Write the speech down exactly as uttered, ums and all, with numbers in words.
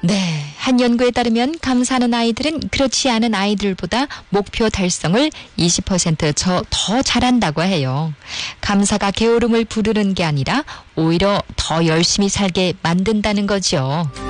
네, 한 연구에 따르면 감사하는 아이들은 그렇지 않은 아이들보다 목표 달성을 이십 퍼센트 더 잘한다고 해요. 감사가 게으름을 부르는 게 아니라 오히려 더 열심히 살게 만든다는 거죠.